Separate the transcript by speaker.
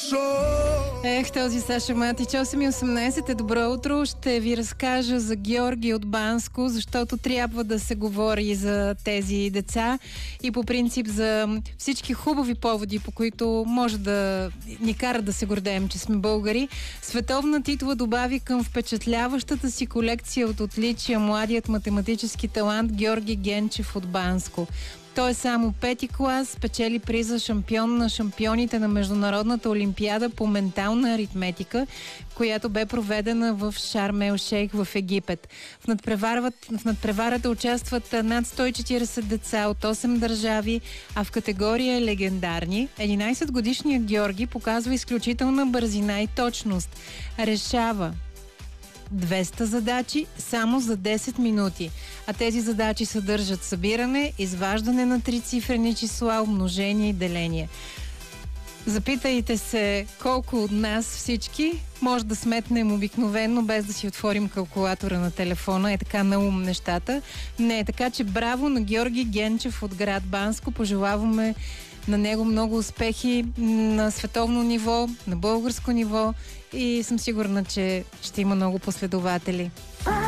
Speaker 1: Този Саша Матич, 8:18 е добро утро. Ще ви разкажа за Георги от Банско, защото трябва да се говори за тези деца и по принцип за всички хубави поводи, по които може да ни кара да се гордеем, че сме българи. Световна титла добави към впечатляващата си колекция от отличия младият математически талант Георги Генчев от Банско. Той е само 5-ти клас, печели приза шампион на шампионите на Международната олимпиада по ментална аритметика, която бе проведена в Шарм ел Шейх в Египет. В надпреварата участват над 140 деца от 8 държави, а в категория легендарни 11-годишният Георги показва изключителна бързина и точност. Решава 200 задачи само за 10 минути. А тези задачи съдържат събиране, изваждане на трицифрени числа, умножение и деление. Запитайте се колко от нас всички може да сметнем обикновено, без да си отворим калкулатора на телефона. Е така на ум нещата. Не е така, че браво на Георги Генчев от град Банско. Пожелаваме на него много успехи на световно ниво, на българско ниво и съм сигурна, че ще има много последователи.